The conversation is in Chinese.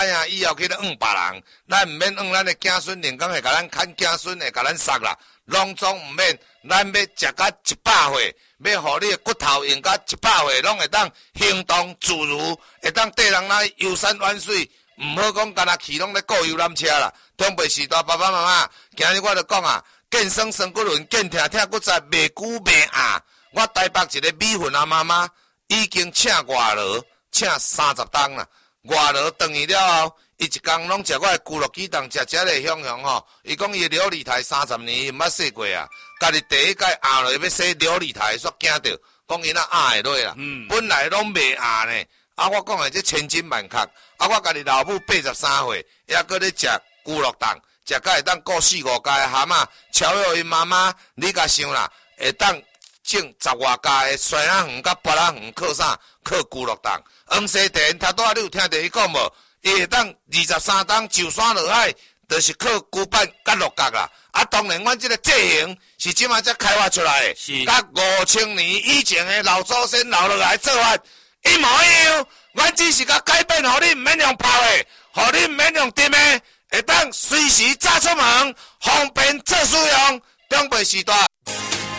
呀，以后去咧别人，咱毋免咱的子孙，人工会甲咱砍子孙，会甲咱杀啦，拢总毋免。咱要食到100岁，要互你的骨头用到100岁，拢会当行动自如，会当缀人来游山玩水，毋好讲干那去拢咧过游览车啦。中辈时代爸爸妈妈，今日我就讲啊，健生生骨轮，健听听骨在，袂久袂晏。我台北一个米粉妈妈已经请外劳，请30担啦。外劳转去了后，伊一工拢食我的咕噜鸡蛋，食咧香香吼。伊讲伊琉璃台30年伊毋捌洗过啊，家己第一届压落要洗琉璃台，煞惊着，讲伊那压会落啦。本来拢袂压呢，啊我讲的这千金万确，啊我家己老母83岁，还搁咧食咕噜蛋，食甲会当顾4、5家的蛤蟆，超越因妈妈，你甲想啦，会当种10外家的酸仔园甲拔仔园靠啥？靠咕噜蛋。黄西田他拄仔你有听到伊讲无？伊会当23担就山落海，就是靠骨板甲落角啦。啊，当然，阮这个制型是即马才开发出来的，甲5000年以前的老祖先留落来做法一模一样。阮只是甲改变，互你毋免用泡的，互你毋免用炖的，会当随时炸出门，方便做使用。中辈时代。